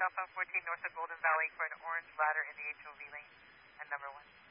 southbound 14 north of Golden Valley for an orange ladder in the HOV lane and number 1.